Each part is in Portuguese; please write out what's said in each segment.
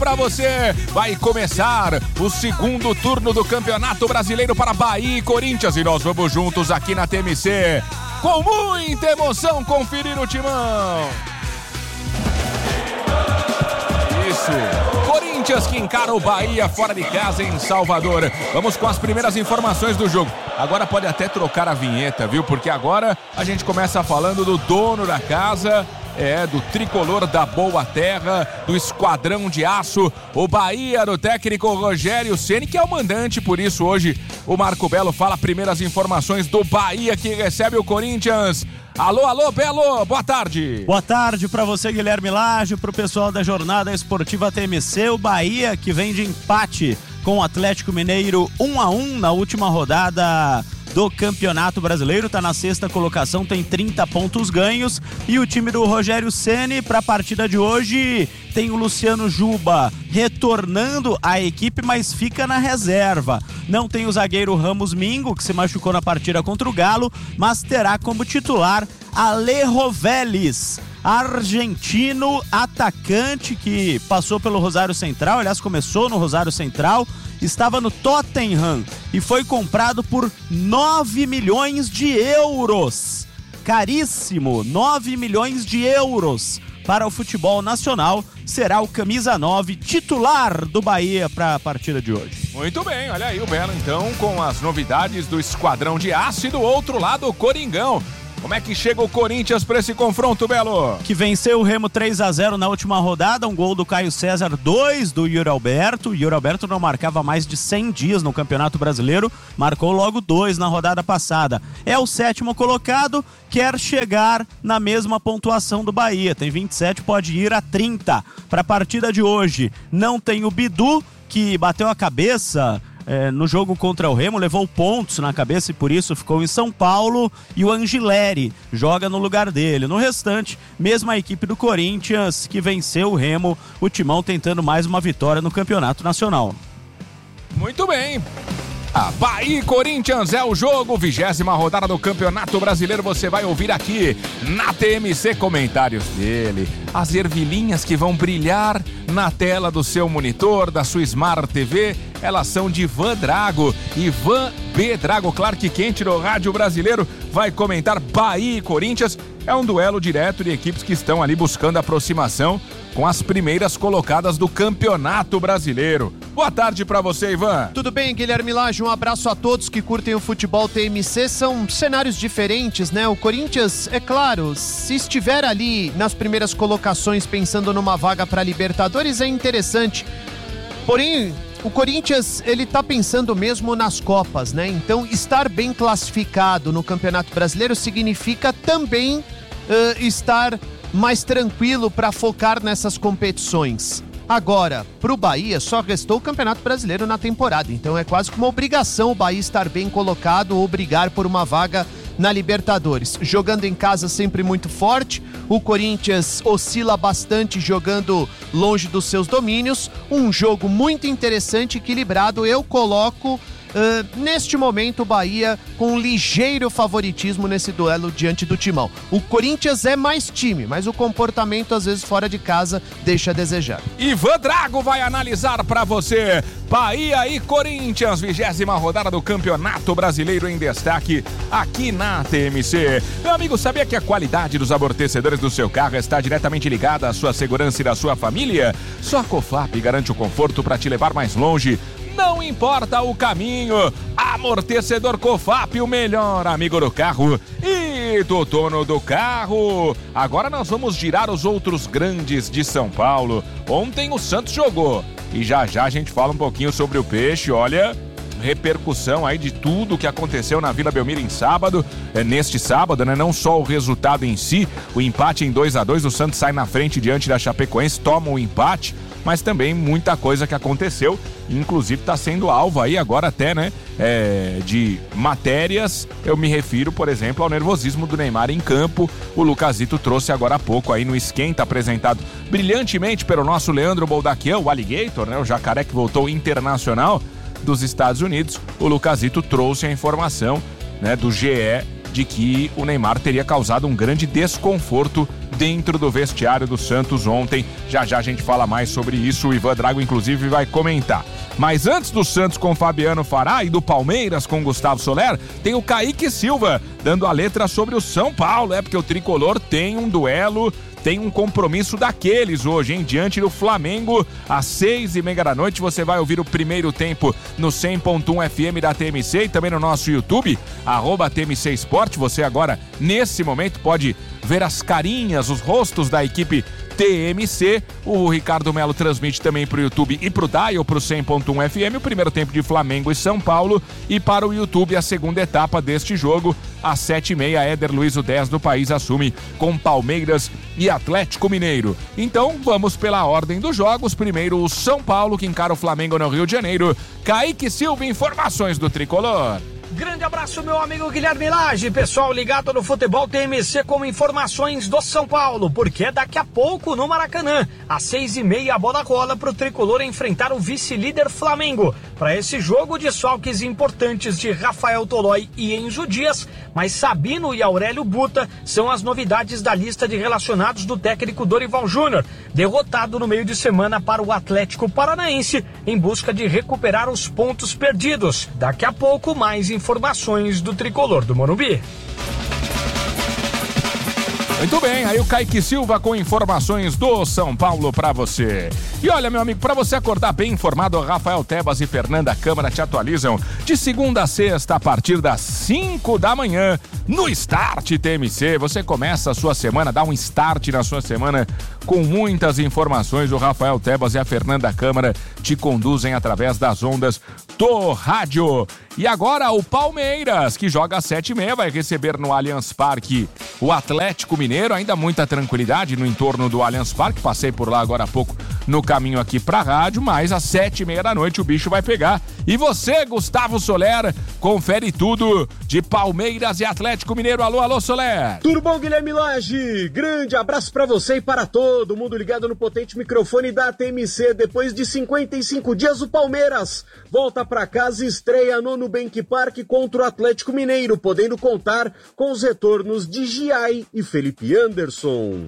pra você. Vai começar o segundo turno do Campeonato Brasileiro para Bahia e Corinthians e nós vamos juntos aqui na TMC com muita emoção conferir o timão. Isso, Corinthians que encara o Bahia fora de casa em Salvador. Vamos com as primeiras informações do jogo. Agora pode até trocar a vinheta, viu? Porque agora a gente começa falando do dono da casa, do tricolor da Boa Terra, do esquadrão de aço, o Bahia, do técnico Rogério Ceni, que é o mandante, por isso hoje o Marco Belo fala primeiras informações do Bahia que recebe o Corinthians. Alô, Belo, boa tarde. Boa tarde pra você, Guilherme Lage, pro pessoal da Jornada Esportiva TMC. O Bahia que vem de empate com o Atlético Mineiro 1-1 na última rodada do Campeonato Brasileiro, tá na sexta colocação, tem 30 pontos ganhos, e o time do Rogério Ceni para a partida de hoje tem o Luciano Juba retornando à equipe, mas fica na reserva. Não tem o zagueiro Ramos Mingo, que se machucou na partida contra o Galo, mas terá como titular Alejo Vélez, argentino atacante que passou pelo Rosário Central, aliás começou no Rosário Central, estava no Tottenham e foi comprado por 9 milhões de euros. Caríssimo, 9 milhões de euros para o futebol nacional. Será o camisa 9 titular do Bahia para a partida de hoje. Muito bem, olha aí o Belo então com as novidades do esquadrão de aço e do outro lado o Coringão. Como é que chega o Corinthians para esse confronto, Belo? Que venceu o Remo 3-0 na última rodada, um gol do Caio César, 2 do Yuri Alberto. O Yuri Alberto não marcava mais de 100 dias no Campeonato Brasileiro, marcou logo 2 na rodada passada. É o 7º colocado, quer chegar na mesma pontuação do Bahia, tem 27, pode ir a 30 para a partida de hoje. Não tem o Bidu, que bateu a cabeça no jogo contra o Remo, levou pontos na cabeça e por isso ficou em São Paulo, e o Angileri joga no lugar dele. No restante, mesma equipe do Corinthians que venceu o Remo, o Timão tentando mais uma vitória no Campeonato Nacional. Muito bem. Bahia e Corinthians é o jogo, 20ª rodada do Campeonato Brasileiro, você vai ouvir aqui na TMC comentários dele, as ervilhinhas que vão brilhar na tela do seu monitor, da sua Smart TV, elas são de Ivan Drago, Ivan B. Drago, Clark Kent do Rádio Brasileiro, vai comentar Bahia e Corinthians, é um duelo direto de equipes que estão ali buscando aproximação com as primeiras colocadas do Campeonato Brasileiro. Boa tarde pra você, Ivan. Tudo bem, Guilherme Lage? Um abraço a todos que curtem o futebol TMC. São cenários diferentes, né? O Corinthians, é claro, se estiver ali nas primeiras colocações pensando numa vaga pra Libertadores, é interessante. Porém, o Corinthians, ele tá pensando mesmo nas Copas, né? Então, estar bem classificado no Campeonato Brasileiro significa também estar mais tranquilo para focar nessas competições. Agora, pro Bahia, só restou o Campeonato Brasileiro na temporada, então é quase que uma obrigação o Bahia estar bem colocado ou brigar por uma vaga na Libertadores. Jogando em casa sempre muito forte, o Corinthians oscila bastante jogando longe dos seus domínios, um jogo muito interessante, equilibrado. Eu coloco neste momento o Bahia com um ligeiro favoritismo nesse duelo diante do Timão. O Corinthians é mais time, mas o comportamento às vezes fora de casa deixa a desejar. Ivan Drago vai analisar pra você Bahia e Corinthians, 20ª rodada do Campeonato Brasileiro em destaque aqui na TMC. Meu amigo, sabia que a qualidade dos amortecedores do seu carro está diretamente ligada à sua segurança e da sua família? Só a Cofap garante o conforto para te levar mais longe. Não importa o caminho, amortecedor Cofap, o melhor amigo do carro e do dono do carro. Agora nós vamos girar os outros grandes de São Paulo. Ontem o Santos jogou e já a gente fala um pouquinho sobre o Peixe. Olha, repercussão aí de tudo que aconteceu na Vila Belmiro em sábado, neste sábado, né? Não só o resultado em si, o empate em 2-2, o Santos sai na frente diante da Chapecoense, toma o empate, mas também muita coisa que aconteceu, inclusive está sendo alvo aí agora até, né, de matérias. Eu me refiro, por exemplo, ao nervosismo do Neymar em campo. O Lucasito trouxe agora há pouco aí no Esquenta, apresentado brilhantemente pelo nosso Leandro Boldaquian, o Alligator, né, o jacaré que voltou internacional dos Estados Unidos. O Lucasito trouxe a informação, né, do GE de que o Neymar teria causado um grande desconforto dentro do vestiário do Santos ontem. Já já a gente fala mais sobre isso, o Ivan Drago inclusive vai comentar. Mas antes do Santos com Fabiano Fará e do Palmeiras com Gustavo Soler, tem o Kaique Silva dando a letra sobre o São Paulo, porque o Tricolor tem um duelo, tem um compromisso daqueles hoje, hein? Diante do Flamengo, às 6h30 da noite, você vai ouvir o primeiro tempo no 100.1 FM da TMC e também no nosso YouTube, @TMC Esporte. Você agora, nesse momento, pode ver as carinhas, os rostos da equipe TMC. O Ricardo Melo transmite também para o YouTube e para o Dial, para o 100.1 FM, o primeiro tempo de Flamengo e São Paulo, e para o YouTube a segunda etapa deste jogo, às 7h30, Éder Luiz, o 10 do país, assume com Palmeiras e Atlético Mineiro. Então vamos pela ordem dos jogos. Primeiro o São Paulo, que encara o Flamengo no Rio de Janeiro. Kaique Silva, informações do Tricolor. Grande abraço, meu amigo Guilherme Lage, pessoal ligado no Futebol TMC com informações do São Paulo, porque daqui a pouco no Maracanã, às 6h30, a bola rola para o Tricolor enfrentar o vice-líder Flamengo. Para esse jogo, desfalques importantes de Rafael Tolói e Enzo Dias, mas Sabino e Aurélio Buta são as novidades da lista de relacionados do técnico Dorival Júnior, derrotado no meio de semana para o Atlético Paranaense em busca de recuperar os pontos perdidos. Daqui a pouco, mais informações do Tricolor do Morumbi. Muito bem, aí o Kaique Silva com informações do São Paulo pra você. E olha, meu amigo, pra você acordar bem informado, Rafael Tebas e Fernanda Câmara te atualizam de segunda a sexta a partir das 5 da manhã no Start TMC. Você começa a sua semana, dá um start na sua semana com muitas informações. O Rafael Tebas e a Fernanda Câmara te conduzem através das ondas do rádio. E agora o Palmeiras, que joga às 7h30, vai receber no Allianz Parque o Atlético Mineiro. Ainda muita tranquilidade no entorno do Allianz Parque. Passei por lá agora há pouco no caminho aqui pra rádio, mas às 7h30 da noite o bicho vai pegar. E você, Gustavo Soler, confere tudo de Palmeiras e Atlético Mineiro. Alô, alô, Soler! Tudo bom, Guilherme Lage? Grande abraço pra você e para todo mundo ligado no potente microfone da TMC. Depois de 55 dias, o Palmeiras volta pra casa e estreia no Nubank Park contra o Atlético Mineiro, podendo contar com os retornos de Giai e Felipe Anderson.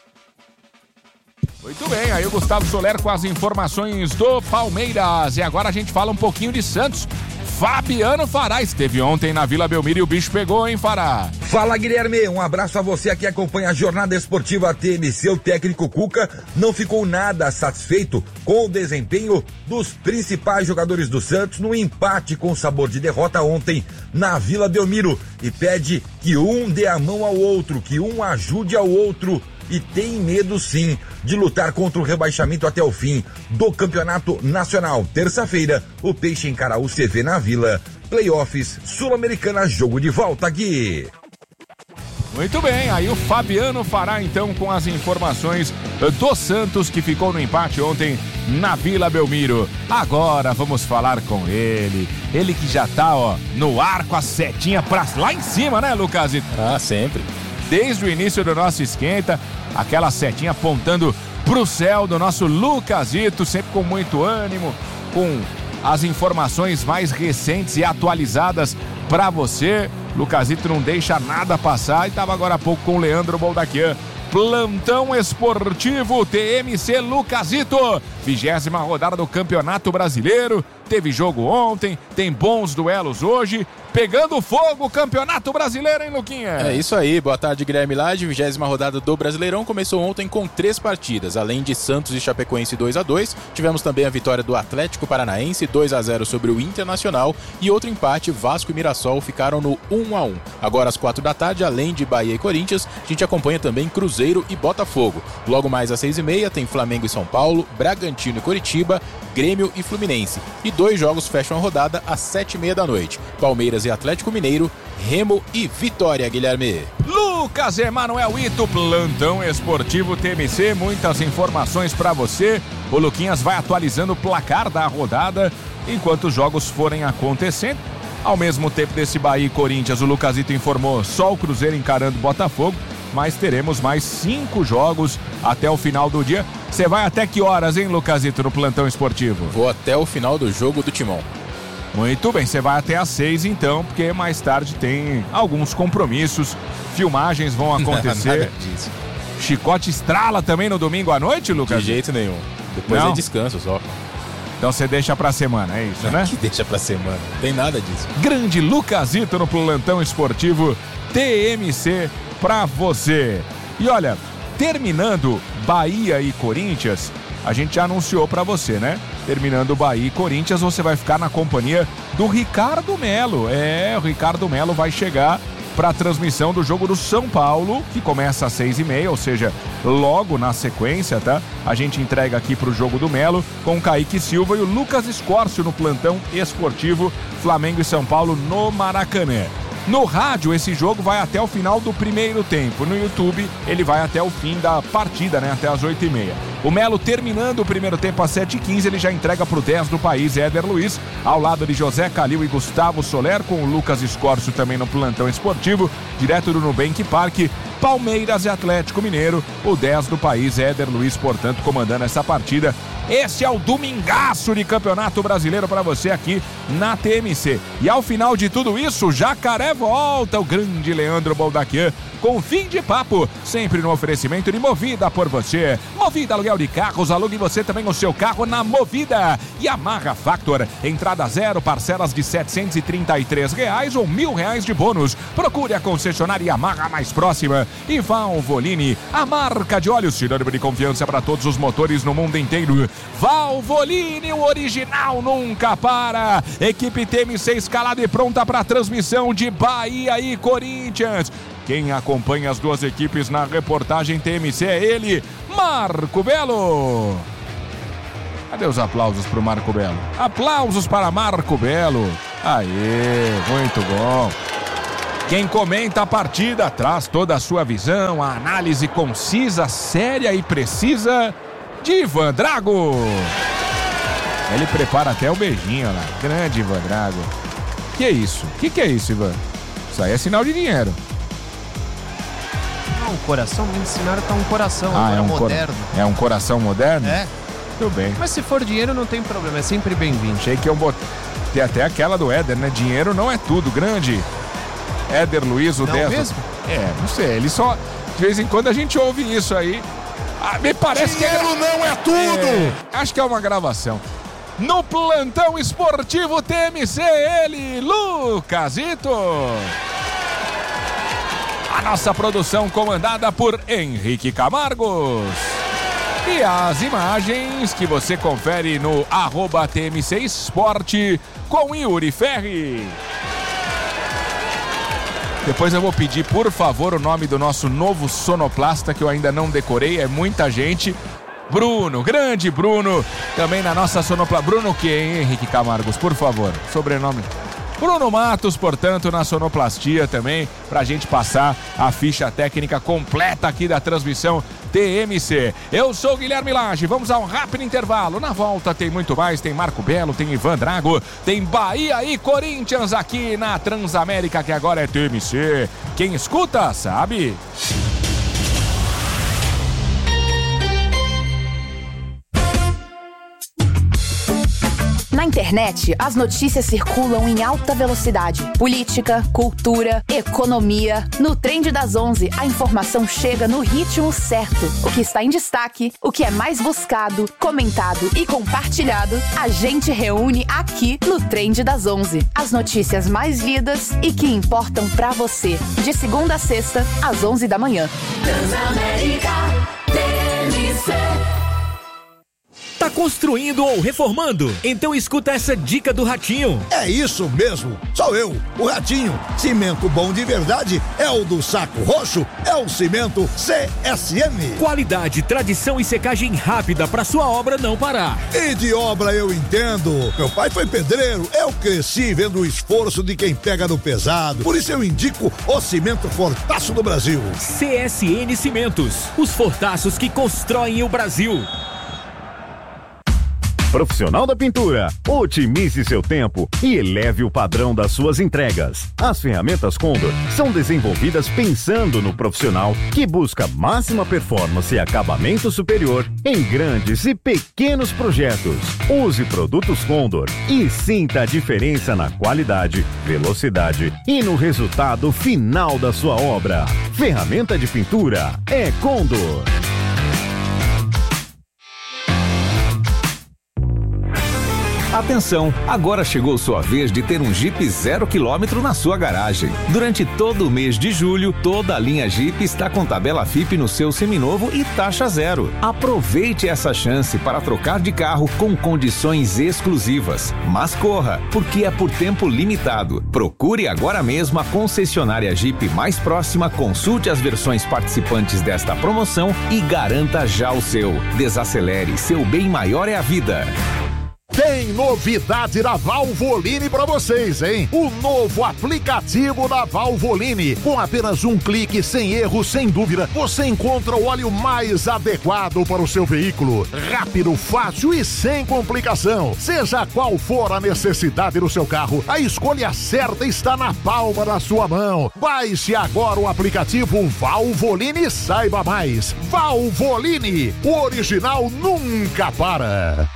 Muito bem, aí o Gustavo Soler com as informações do Palmeiras. E agora a gente fala um pouquinho de Santos. Fabiano Fará esteve ontem na Vila Belmiro e o bicho pegou, hein, Fará? Fala, Guilherme, um abraço a você que acompanha a jornada esportiva TMC. O técnico Cuca não ficou nada satisfeito com o desempenho dos principais jogadores do Santos no empate com sabor de derrota ontem na Vila Belmiro e pede que um dê a mão ao outro, que um ajude ao outro. E tem medo sim de lutar contra o rebaixamento até o fim do Campeonato Nacional. Terça-feira, o Peixe encara o CV na Vila. Playoffs Sul-Americana, jogo de volta aqui. Muito bem, aí o Fabiano Fará então com as informações do Santos, que ficou no empate ontem na Vila Belmiro. Agora vamos falar com ele que já tá no ar com a setinha pra lá em cima, né, Lucasito? Ah, sempre. Desde o início do nosso esquenta, aquela setinha apontando pro céu do nosso Lucasito, sempre com muito ânimo, com as informações mais recentes e atualizadas para você. Lucasito não deixa nada passar e estava agora há pouco com o Leandro Boldaquian. Plantão Esportivo TMC Lucasito, 20ª rodada do Campeonato Brasileiro. Teve jogo ontem, tem bons duelos hoje. Pegando fogo o Campeonato Brasileiro, hein, Luquinha? É isso aí, boa tarde, Guilherme Lage. 20ª rodada do Brasileirão começou ontem com 3 partidas. Além de Santos e Chapecoense 2-2, tivemos também a vitória do Atlético Paranaense 2-0 sobre o Internacional e outro empate, Vasco e Mirassol ficaram no 1-1. Agora às 4 da tarde, além de Bahia e Corinthians, a gente acompanha também Cruzeiro e Botafogo. Logo mais às 6h30 tem Flamengo e São Paulo, Bragantino e Coritiba, Grêmio e Fluminense. E 2 jogos fecham a rodada às 7h30 da noite. Palmeiras e Atlético Mineiro, Remo e Vitória, Guilherme. Lucas Emanuel Ito, Plantão Esportivo TMC, muitas informações pra você. O Luquinhas vai atualizando o placar da rodada enquanto os jogos forem acontecendo. Ao mesmo tempo desse Bahia e Corinthians, o Lucasito informou só o Cruzeiro encarando o Botafogo, mas teremos mais 5 jogos até o final do dia. Você vai até que horas, hein, Lucasito, no Plantão Esportivo? Vou até o final do jogo do Timão. Muito bem, você vai até às 6 então, porque mais tarde tem alguns compromissos, filmagens vão acontecer. Nada disso. Chicote estrala também no domingo à noite, Lucas? De jeito nenhum. Depois é descanso só. Então você deixa pra semana, é isso, né? Que deixa pra semana, não tem nada disso. Grande Lucasito no plantão esportivo TMC pra você. E olha, terminando Bahia e Corinthians, a gente já anunciou pra você, né? Terminando Bahia e Corinthians, você vai ficar na companhia do Ricardo Melo. O Ricardo Melo vai chegar para a transmissão do jogo do São Paulo, que começa às 6h30, ou seja, logo na sequência, tá? A gente entrega aqui para o jogo do Melo com o Kaique Silva e o Lucas Escórcio no plantão esportivo Flamengo e São Paulo no Maracanã. No rádio, esse jogo vai até o final do primeiro tempo. No YouTube, ele vai até o fim da partida, né? Até as 8h30. O Melo, terminando o primeiro tempo às 7h15, ele já entrega pro 10 do país, Éder Luiz, ao lado de José Calil e Gustavo Soler, com o Lucas Escórcio também no plantão esportivo, direto do Nubank Parque, Palmeiras e Atlético Mineiro. O 10 do país, Éder Luiz, portanto, comandando essa partida. Esse é o domingaço de Campeonato Brasileiro para você aqui na TMC. E ao final de tudo isso, Jacaré volta, o grande Leandro Boldaquian, com fim de papo, sempre no oferecimento de Movida por você. Movida aluguel de carros, alugue você também o seu carro na Movida. E Yamaha Factor, entrada zero, parcelas de R$733 ou R$1.000 de bônus. Procure a concessionária Yamaha mais próxima. E Valvoline, a marca de óleo sinônimo de confiança para todos os motores no mundo inteiro. Valvoline, o original nunca para. Equipe TMC escalada e pronta para a transmissão de Bahia e Corinthians. Quem acompanha as duas equipes na reportagem TMC é ele, Marco Belo. Cadê os aplausos para o Marco Belo? Aplausos para Marco Belo. Aê, muito bom. Quem comenta a partida traz toda a sua visão, a análise concisa, séria e precisa de Ivan Drago. Ele prepara até o beijinho lá. Grande Ivan Drago. Que é isso? Que é isso, Ivan? Isso aí é sinal de dinheiro. Um coração, me ensinaram que é um coração moderno. É um coração moderno? É. Tudo bem. Mas se for dinheiro não tem problema, é sempre bem-vindo. Achei que eu botei. Tem até aquela do Éder, né? Dinheiro não é tudo, grande. Éder Luiz, o não 10. Mesmo? Não sei, ele só. De vez em quando a gente ouve isso aí. Me parece dinheiro não é tudo! Acho que é uma gravação. No plantão esportivo TMC, ele, Lucasito. A nossa produção comandada por Henrique Camargos. E as imagens que você confere no @TMC Esporte com Yuri Ferri. Depois eu vou pedir, por favor, o nome do nosso novo sonoplasta, que eu ainda não decorei, é muita gente. Bruno, grande Bruno, também na nossa sonoplasta. Bruno o quê, hein, Henrique Camargos? Por favor, sobrenome. Bruno Matos, portanto, na sonoplastia também, pra gente passar a ficha técnica completa aqui da transmissão TMC. Eu sou o Guilherme Lage, vamos a um rápido intervalo. Na volta tem muito mais, tem Marco Belo, tem Ivan Drago, tem Bahia e Corinthians aqui na Transamérica, que agora é TMC. Quem escuta, sabe. Na internet, as notícias circulam em alta velocidade. Política, cultura, economia. No Trend das 11, a informação chega no ritmo certo. O que está em destaque, o que é mais buscado, comentado e compartilhado, a gente reúne aqui no Trend das 11. As notícias mais lidas e que importam pra você. De segunda a sexta, às 11 da manhã. Transamérica TMC. Tá construindo ou reformando? Então escuta essa dica do Ratinho. É isso mesmo, sou eu, o Ratinho. Cimento bom de verdade é o do Saco Roxo, é o cimento CSM. Qualidade, tradição e secagem rápida pra sua obra não parar. E de obra eu entendo. Meu pai foi pedreiro, eu cresci vendo o esforço de quem pega no pesado. Por isso eu indico o cimento Fortaço do Brasil. CSN Cimentos, os fortaços que constroem o Brasil. Profissional da pintura, otimize seu tempo e eleve o padrão das suas entregas. As ferramentas Condor são desenvolvidas pensando no profissional que busca máxima performance e acabamento superior em grandes e pequenos projetos. Use produtos Condor e sinta a diferença na qualidade, velocidade e no resultado final da sua obra. Ferramenta de pintura é Condor. Atenção, agora chegou sua vez de ter um Jeep 0 km na sua garagem. Durante todo o mês de julho, toda a linha Jeep está com tabela FIP no seu seminovo e taxa zero. Aproveite essa chance para trocar de carro com condições exclusivas. Mas corra, porque é por tempo limitado. Procure agora mesmo a concessionária Jeep mais próxima, consulte as versões participantes desta promoção e garanta já o seu. Desacelere, seu bem maior é a vida. Tem novidade da Valvoline pra vocês, hein? O novo aplicativo da Valvoline. Com apenas um clique, sem erro, sem dúvida, você encontra o óleo mais adequado para o seu veículo. Rápido, fácil e sem complicação. Seja qual for a necessidade do seu carro, a escolha certa está na palma da sua mão. Baixe agora o aplicativo Valvoline e saiba mais. Valvoline, o original nunca para.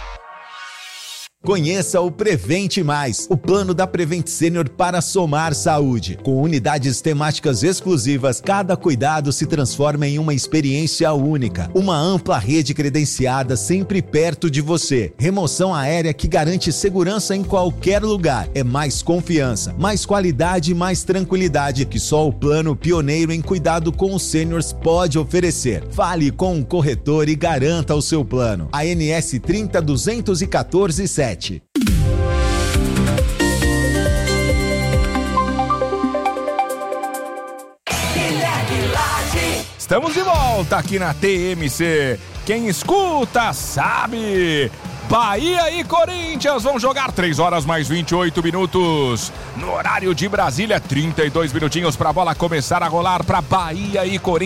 Conheça o Prevente Mais, o plano da Prevent Senior para somar saúde. Com unidades temáticas exclusivas, cada cuidado se transforma em uma experiência única. Uma ampla rede credenciada sempre perto de você. Remoção aérea que garante segurança em qualquer lugar. É mais confiança, mais qualidade e mais tranquilidade que só o plano pioneiro em cuidado com os seniors pode oferecer. Fale com um corretor e garanta o seu plano. ANS 30.214.7. Estamos de volta aqui na TMC. Quem escuta sabe. Bahia e Corinthians vão jogar 3 horas mais 28 minutos. No horário de Brasília, 32 minutinhos para a bola começar a rolar para Bahia e Corinthians.